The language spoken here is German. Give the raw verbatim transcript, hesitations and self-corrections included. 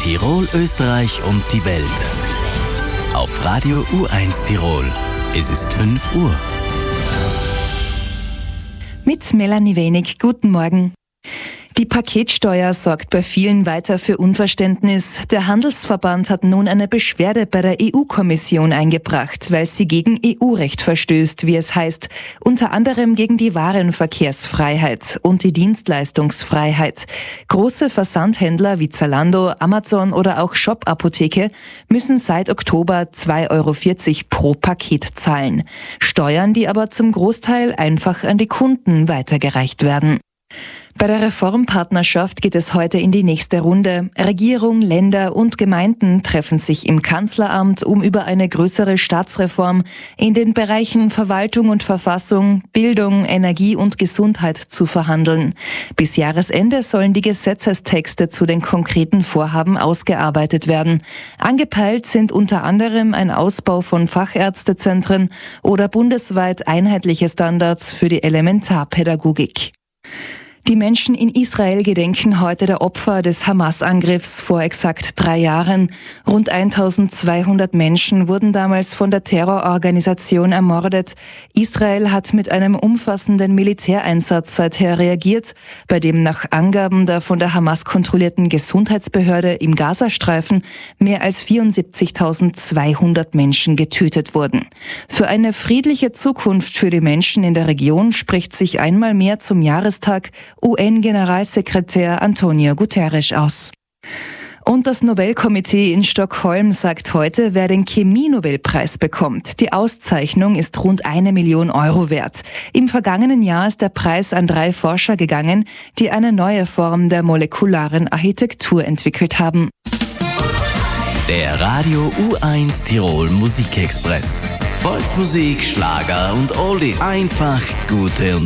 Tirol, Österreich und die Welt. Auf Radio U eins Tirol. Es ist fünf Uhr. Mit Melanie Wenig. Guten Morgen. Die Paketsteuer sorgt bei vielen weiter für Unverständnis. Der Handelsverband hat nun eine Beschwerde bei der E U-Kommission eingebracht, weil sie gegen E U-Recht verstößt, wie es heißt, unter anderem gegen die Warenverkehrsfreiheit und die Dienstleistungsfreiheit. Große Versandhändler wie Zalando, Amazon oder auch Shop Apotheke müssen seit Oktober zwei Euro vierzig pro Paket zahlen. Steuern, die aber zum Großteil einfach an die Kunden weitergereicht werden. Bei der Reformpartnerschaft geht es heute in die nächste Runde. Regierung, Länder und Gemeinden treffen sich im Kanzleramt, um über eine größere Staatsreform in den Bereichen Verwaltung und Verfassung, Bildung, Energie und Gesundheit zu verhandeln. Bis Jahresende sollen die Gesetzestexte zu den konkreten Vorhaben ausgearbeitet werden. Angepeilt sind unter anderem ein Ausbau von Fachärztezentren oder bundesweit einheitliche Standards für die Elementarpädagogik. Die Menschen in Israel gedenken heute der Opfer des Hamas-Angriffs vor exakt drei Jahren. Rund eintausendzweihundert Menschen wurden damals von der Terrororganisation ermordet. Israel hat mit einem umfassenden Militäreinsatz seither reagiert, bei dem nach Angaben der von der Hamas kontrollierten Gesundheitsbehörde im Gazastreifen mehr als vierundsiebzigtausendzweihundert Menschen getötet wurden. Für eine friedliche Zukunft für die Menschen in der Region spricht sich einmal mehr zum Jahrestag U N-Generalsekretär Antonio Guterres aus. Und das Nobelkomitee in Stockholm sagt heute, wer den Chemie-Nobelpreis bekommt. Die Auszeichnung ist rund eine Million Euro wert. Im vergangenen Jahr ist der Preis an drei Forscher gegangen, die eine neue Form der molekularen Architektur entwickelt haben. Der Radio U eins Tirol Musikexpress. Volksmusik, Schlager und Oldies. Einfach gute und